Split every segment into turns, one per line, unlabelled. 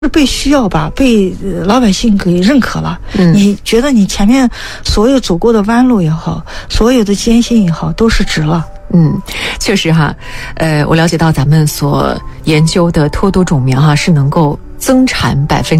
被需要吧，被老百姓给认可了。你觉得你前面所有走过的弯路也好，所有的艰辛也好，都是值了。
确实哈，我了解到咱们所研究的脱毒种苗哈是能够增产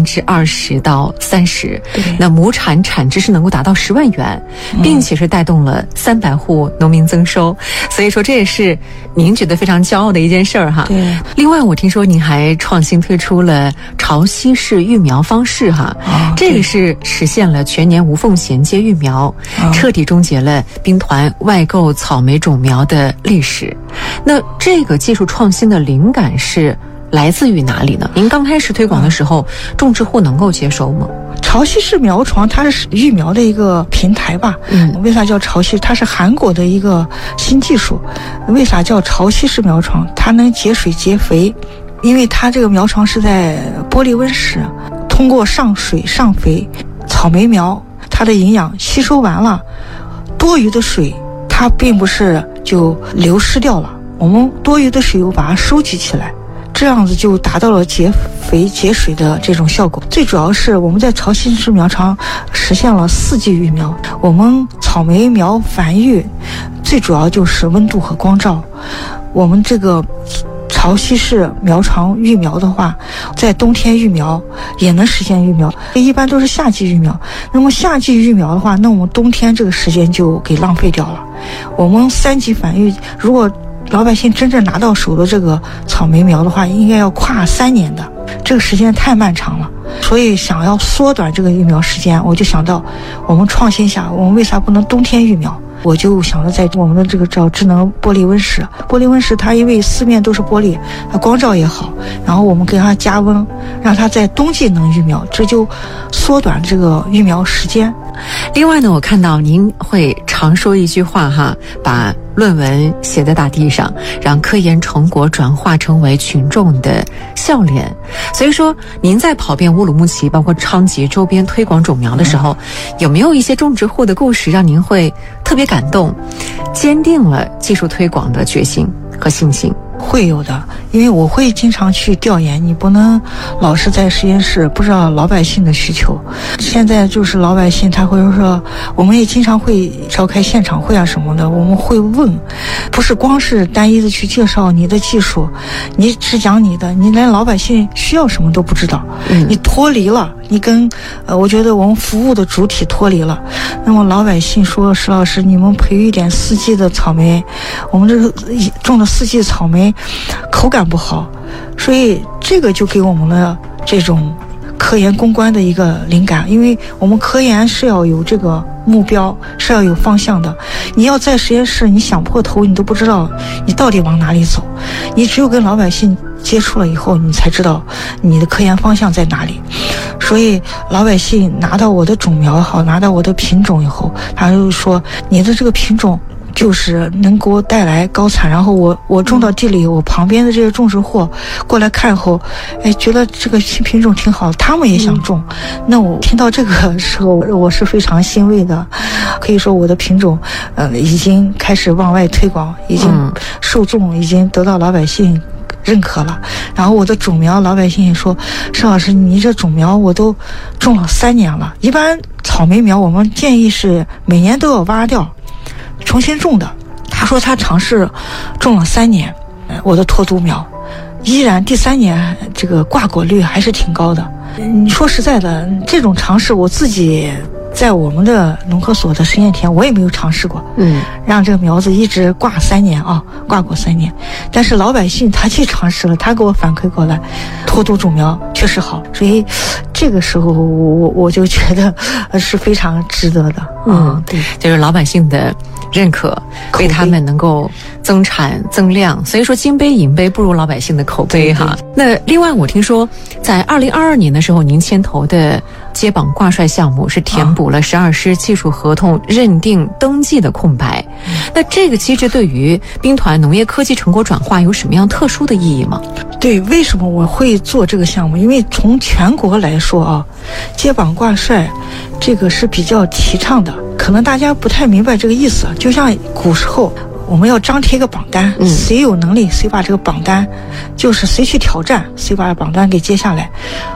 20%到30%，那亩产产值是能够达到10万元，并且是带动了300户农民增收，所以说这也是您觉得非常骄傲的一件事儿哈。
对。
另外，我听说您还创新推出了潮汐式育苗方式哈，这个是实现了全年无缝衔接育苗，彻底终结了兵团外购草莓种苗的历史。那这个技术创新的灵感是来自于哪里呢？您刚开始推广的时候，种植户能够接受吗？
潮汐式苗床它是育苗的一个平台吧。为啥叫潮汐？它是韩国的一个新技术。为啥叫潮汐式苗床？它能节水节肥，因为它这个苗床是在玻璃温室，通过上水上肥，草莓苗它的营养吸收完了，多余的水它并不是就流失掉了，我们多余的水又把它收集起来，这样子就达到了节肥节水的这种效果。最主要是我们在潮汐式苗场实现了4季育苗。我们草莓苗繁育最主要就是温度和光照。我们这个潮汐式苗床育苗的话，在冬天育苗也能实现育苗，一般都是夏季育苗。那么夏季育苗的话，那我们冬天这个时间就给浪费掉了。我们3级繁育，如果老百姓真正拿到手的这个草莓苗的话，应该要跨3年的，这个时间太漫长了。所以想要缩短这个育苗时间，我就想到我们创新下，我们为啥不能冬天育苗？我就想着在我们的这个叫智能玻璃温室，玻璃温室它因为四面都是玻璃，它光照也好，然后我们给它加温，让它在冬季能育苗，这就缩短这个育苗时间。
另外呢，我看到您会常说一句话哈，把论文写在大地上，让科研成果转化成为群众的笑脸。所以说，您在跑遍乌鲁木齐包括昌吉周边推广种苗的时候，有没有一些种植户的故事让您会特别感动，坚定了技术推广的决心和信心？
会有的，因为我会经常去调研，你不能老是在实验室不知道老百姓的需求。现在就是老百姓他会说，我们也经常会召开现场会啊什么的，我们会问，不是光是单一的去介绍你的技术，你只讲你的，你连老百姓需要什么都不知道，你脱离了，你跟我觉得我们服务的主体脱离了。那么老百姓说，石老师，你们培育一点4季的草莓，我们这个种的4季草莓口感不好，所以这个就给我们的这种科研攻关的一个灵感。因为我们科研是要有这个目标，是要有方向的。你要在实验室你想破头，你都不知道你到底往哪里走，你只有跟老百姓接触了以后，你才知道你的科研方向在哪里。所以老百姓拿到我的种苗也好，拿到我的品种以后，他就说你的这个品种就是能给我带来高产，然后我种到地里，我旁边的这些种植户过来看后，觉得这个新品种挺好，他们也想种。那我听到这个时候，我是非常欣慰的。可以说我的品种已经开始往外推广，已经受众已经得到老百姓认可了。然后我的种苗老百姓也说，邵老师你这种苗我都种了3年了。一般草莓苗我们建议是每年都要挖掉重新种的。他说他尝试种了3年，我的脱毒苗依然第3年这个挂果率还是挺高的。你说实在的，这种尝试我自己在我们的农科所的实验田我也没有尝试过，让这个苗子一直挂3年啊，挂果3年。但是老百姓他去尝试了，他给我反馈过来，脱毒种苗确实好，所以这个时候我就觉得是非常值得的。
对，就是老百姓的认可，为他们能够增产增量，所以说金杯银杯不如老百姓的口碑哈。那另外我听说在2022年的时候，您牵头的接榜挂帅项目是填补了12师技术合同认定登记的空白。那这个机制对于兵团农业科技成果转化有什么样特殊的意义吗？
对，为什么我会做这个项目？因为从全国来说啊，接榜挂帅这个是比较提倡的，可能大家不太明白这个意思。就像古时候我们要张贴一个榜单，谁有能力谁把这个榜单，就是谁去挑战谁把榜单给接下来。